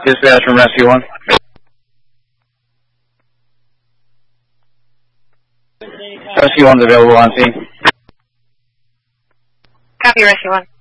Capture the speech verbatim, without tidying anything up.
Dispatch from Rescue one. Rescue one's available on scene. Copy, Rescue one.